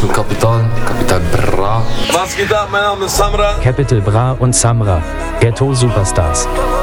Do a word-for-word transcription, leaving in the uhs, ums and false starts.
mit Kapital, Kapital Bra. Was geht ab? Mein Name ist Samra. Capital Bra und Samra, Ghetto Superstars.